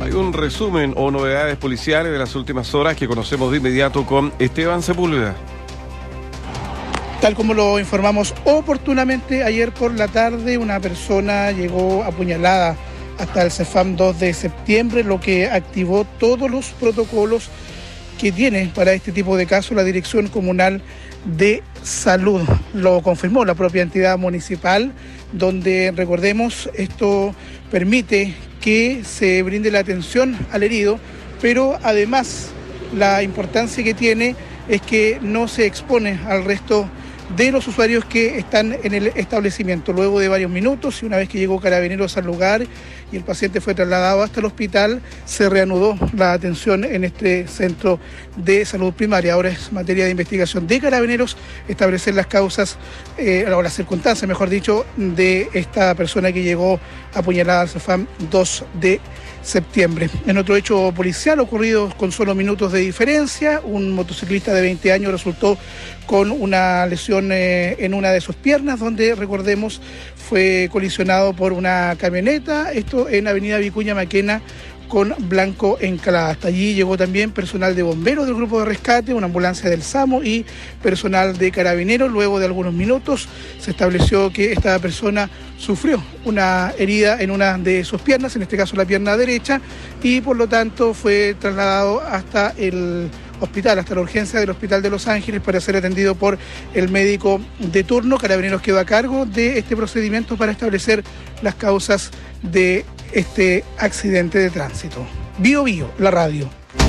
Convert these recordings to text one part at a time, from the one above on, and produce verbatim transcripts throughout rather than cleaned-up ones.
Hay un resumen o novedades policiales de las últimas horas que conocemos de inmediato con Esteban Sepúlveda. Tal como lo informamos oportunamente, ayer por la tarde una persona llegó apuñalada hasta el CEFAM dos de septiembre, lo que activó todos los protocolos que tiene para este tipo de casos la Dirección Comunal de Salud. Lo confirmó la propia entidad municipal, donde, recordemos, esto permite que se brinde la atención al herido, pero además la importancia que tiene es que no se expone al resto de los usuarios que están en el establecimiento. Luego de varios minutos y una vez que llegó Carabineros al lugar y el paciente fue trasladado hasta el hospital, se reanudó la atención en este centro de salud primaria. Ahora es materia de investigación de Carabineros establecer las causas, eh, o las circunstancias, mejor dicho, de esta persona que llegó apuñalada al CEFAM dos de septiembre. En otro hecho policial ocurrido con solo minutos de diferencia, un motociclista de veinte años resultó con una lesión eh, en una de sus piernas, donde, recordemos, fue colisionado por una camioneta, esto en Avenida Vicuña Maquena con Blanco Encalada. Hasta allí llegó también personal de bomberos del grupo de rescate, una ambulancia del SAMU y personal de Carabineros. Luego de algunos minutos se estableció que esta persona sufrió una herida en una de sus piernas, en este caso la pierna derecha, y por lo tanto fue trasladado hasta el hospital, hasta la urgencia del Hospital de Los Ángeles para ser atendido por el médico de turno. Carabineros quedó a cargo de este procedimiento para establecer las causas de este accidente de tránsito. Bio Bio, la radio.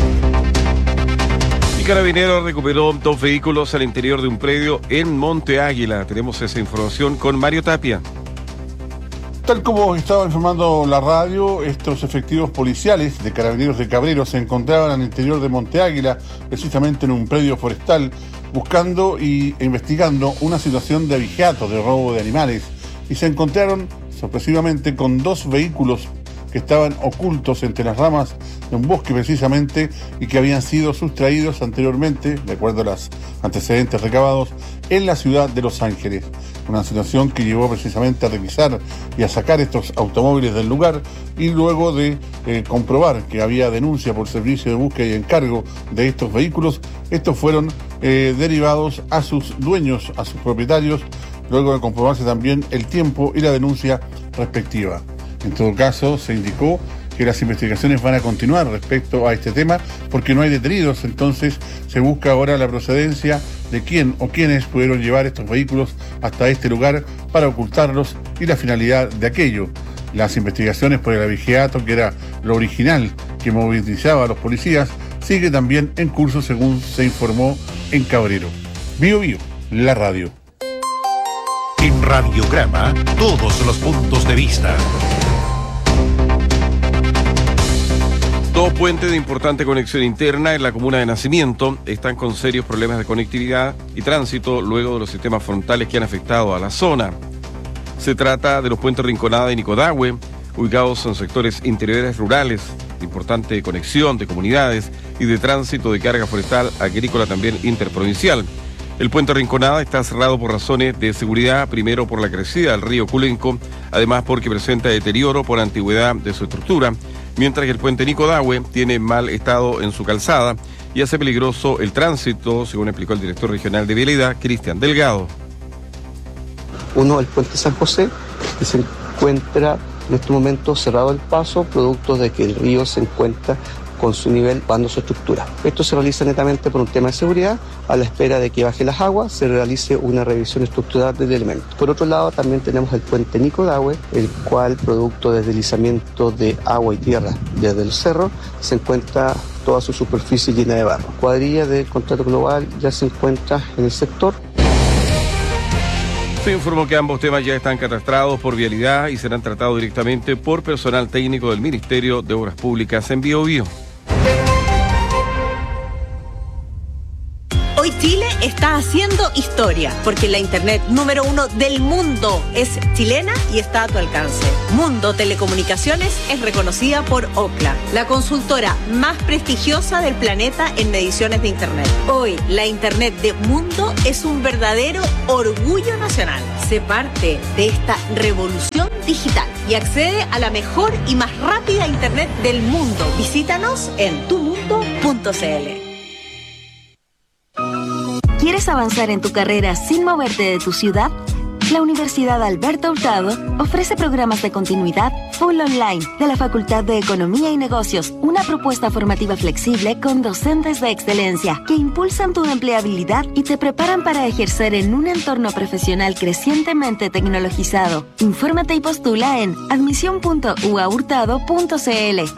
Y Carabineros recuperó dos vehículos al interior de un predio en Monte Águila. Tenemos esa información con Mario Tapia. Tal como estaba informando la radio, estos efectivos policiales de Carabineros de Cabreros se encontraban al interior de Monte Águila, precisamente en un predio forestal, buscando y investigando una situación de abigeato, de robo de animales, y se encontraron sorpresivamente con dos vehículos que estaban ocultos entre las ramas de un bosque precisamente y que habían sido sustraídos anteriormente, de acuerdo a los antecedentes recabados, en la ciudad de Los Ángeles. Una situación que llevó precisamente a revisar y a sacar estos automóviles del lugar, y luego de eh, comprobar que había denuncia por servicio de búsqueda y encargo de estos vehículos, estos fueron eh, derivados a sus dueños, a sus propietarios, luego de comprobarse también el tiempo y la denuncia respectiva. En todo caso, se indicó que las investigaciones van a continuar respecto a este tema porque no hay detenidos, entonces se busca ahora la procedencia de quién o quiénes pudieron llevar estos vehículos hasta este lugar para ocultarlos y la finalidad de aquello. Las investigaciones por el abigeato, que era lo original que movilizaba a los policías, sigue también en curso según se informó en Cabrero. Bio Bio, la radio. En Radiograma, todos los puntos de vista. Dos puentes de importante conexión interna en la comuna de Nacimiento están con serios problemas de conectividad y tránsito luego de los sistemas frontales que han afectado a la zona. Se trata de los puentes Rinconada y Nicodahue, ubicados en sectores interiores rurales, de importante conexión de comunidades y de tránsito de carga forestal agrícola también interprovincial. El puente Rinconada está cerrado por razones de seguridad, primero por la crecida del río Culenco, además porque presenta deterioro por antigüedad de su estructura, mientras que el puente Nicodahue tiene mal estado en su calzada y hace peligroso el tránsito, según explicó el director regional de Vialidad, Cristian Delgado. Uno, el puente San José, que se encuentra en este momento cerrado el paso, producto de que el río se encuentra con su nivel, bajando su estructura. Esto se realiza netamente por un tema de seguridad, a la espera de que bajen las aguas, se realice una revisión estructural del elemento. Por otro lado, también tenemos el puente Nicodahue, el cual, producto de deslizamiento de agua y tierra desde el cerro, se encuentra toda su superficie llena de barro. Cuadrilla del contrato global ya se encuentra en el sector. Se informó que ambos temas ya están catastrados por Vialidad y serán tratados directamente por personal técnico del Ministerio de Obras Públicas en Bio Bio. Hoy Chile está haciendo historia, porque la internet número uno del mundo es chilena y está a tu alcance. Mundo Telecomunicaciones es reconocida por Ookla, la consultora más prestigiosa del planeta en mediciones de internet. Hoy, la internet de Mundo es un verdadero orgullo nacional. Sé parte de esta revolución digital y accede a la mejor y más rápida internet del mundo. Visítanos en tu mundo punto c l. ¿Quieres avanzar en tu carrera sin moverte de tu ciudad? La Universidad Alberto Hurtado ofrece programas de continuidad full online de la Facultad de Economía y Negocios, una propuesta formativa flexible con docentes de excelencia que impulsan tu empleabilidad y te preparan para ejercer en un entorno profesional crecientemente tecnologizado. Infórmate y postula en admisión punto u a hurtado punto c l.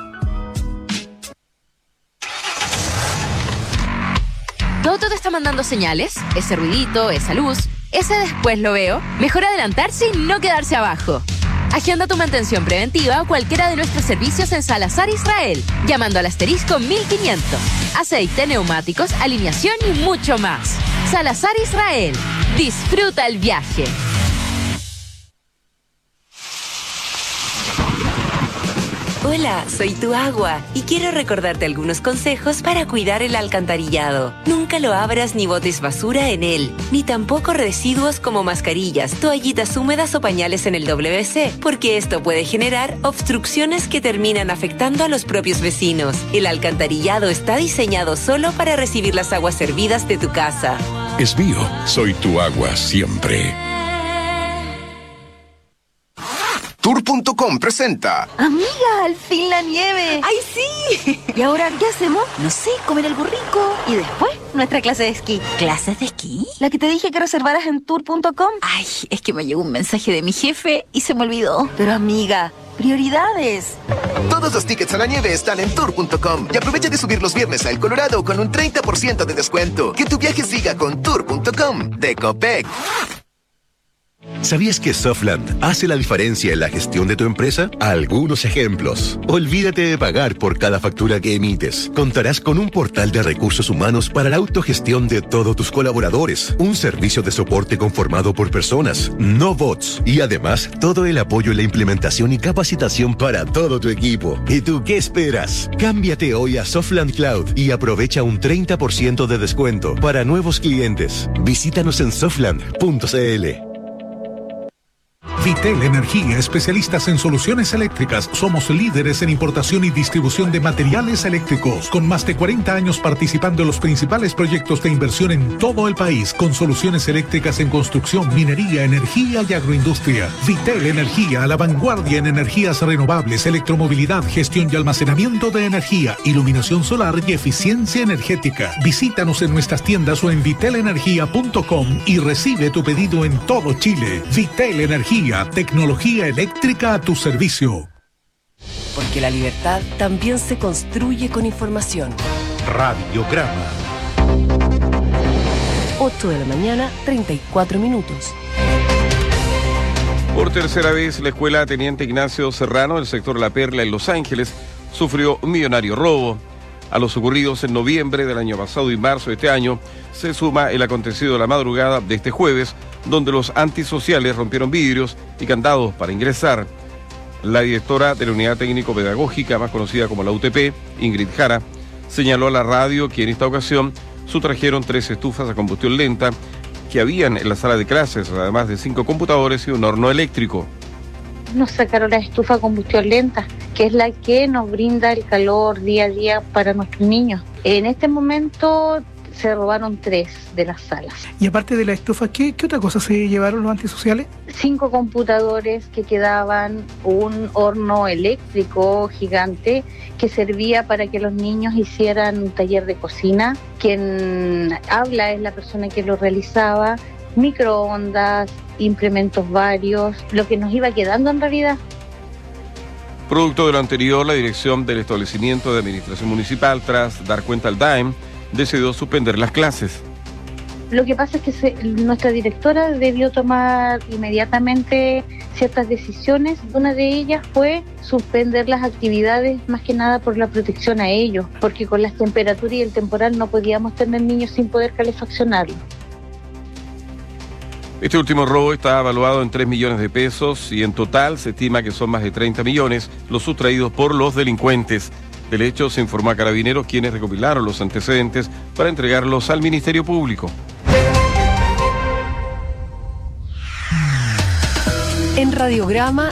¿Todo te está mandando señales? Ese ruidito, esa luz, ese después lo veo. Mejor adelantarse y no quedarse abajo. Agenda tu mantención preventiva a cualquiera de nuestros servicios en Salazar Israel, llamando al asterisco mil quinientos. Aceite, neumáticos, alineación y mucho más. Salazar Israel. Disfruta el viaje. Hola, soy tu agua y quiero recordarte algunos consejos para cuidar el alcantarillado. Nunca lo abras ni botes basura en él, ni tampoco residuos como mascarillas, toallitas húmedas o pañales en el W C C, porque esto puede generar obstrucciones que terminan afectando a los propios vecinos. El alcantarillado está diseñado solo para recibir las aguas servidas de tu casa. Es mío, soy tu agua siempre. Tour punto com presenta. Amiga, al fin la nieve. ¡Ay, sí! ¿Y ahora qué hacemos? No sé, comer algo rico. Y después, nuestra clase de esquí. ¿Clases de esquí? La que te dije que reservaras en tour punto com. Ay, es que me llegó un mensaje de mi jefe y se me olvidó. Pero amiga, prioridades. Todos los tickets a la nieve están en tour punto com y aprovecha de subir los viernes a El Colorado con un treinta por ciento de descuento. Que tu viaje siga con tour punto com de Copec. ¿Sabías que Softland hace la diferencia en la gestión de tu empresa? Algunos ejemplos. Olvídate de pagar por cada factura que emites. Contarás con un portal de recursos humanos para la autogestión de todos tus colaboradores. Un servicio de soporte conformado por personas, no bots. Y además, todo el apoyo en la implementación y capacitación para todo tu equipo. ¿Y tú qué esperas? Cámbiate hoy a Softland Cloud y aprovecha un treinta por ciento de descuento para nuevos clientes. Visítanos en softland punto c l. Vitel Energía, especialistas en soluciones eléctricas. Somos líderes en importación y distribución de materiales eléctricos, con más de cuarenta años participando en los principales proyectos de inversión en todo el país, con soluciones eléctricas en construcción, minería, energía y agroindustria. Vitel Energía, a la vanguardia en energías renovables, electromovilidad, gestión y almacenamiento de energía, iluminación solar y eficiencia energética. Visítanos en nuestras tiendas o en vitel energía punto com y recibe tu pedido en todo Chile. Vitel Energía, tecnología eléctrica a tu servicio. Porque la libertad también se construye con información. Radiograma. ocho de la mañana, treinta y cuatro minutos. Por tercera vez, la escuela Teniente Ignacio Serrano, del sector La Perla en Los Ángeles, sufrió un millonario robo. A los ocurridos en noviembre del año pasado y marzo de este año, se suma el acontecido de la madrugada de este jueves, donde los antisociales rompieron vidrios y candados para ingresar. La directora de la Unidad Técnico-Pedagógica, más conocida como la U T P, Ingrid Jara, señaló a la radio que en esta ocasión sustrajeron tres estufas a combustión lenta que habían en la sala de clases, además de cinco computadores y un horno eléctrico. Nos sacaron la estufa a combustión lenta, que es la que nos brinda el calor día a día para nuestros niños. En este momento se robaron tres de las salas. Y aparte de la estufa, ¿qué, qué otra cosa se llevaron los antisociales? Cinco computadores que quedaban, un horno eléctrico gigante que servía para que los niños hicieran un taller de cocina. Quien habla es la persona que lo realizaba, microondas, implementos varios, lo que nos iba quedando en realidad. Producto de lo anterior, la dirección del establecimiento de administración municipal, tras dar cuenta al D A E M, decidió suspender las clases. Lo que pasa es que se, nuestra directora debió tomar inmediatamente ciertas decisiones. Una de ellas fue suspender las actividades, más que nada por la protección a ellos, porque con las temperaturas y el temporal no podíamos tener niños sin poder calefaccionarlos. Este último robo está evaluado en tres millones de pesos y en total se estima que son más de treinta millones los sustraídos por los delincuentes. Del hecho se informó a Carabineros, quienes recopilaron los antecedentes para entregarlos al Ministerio Público. En Radiograma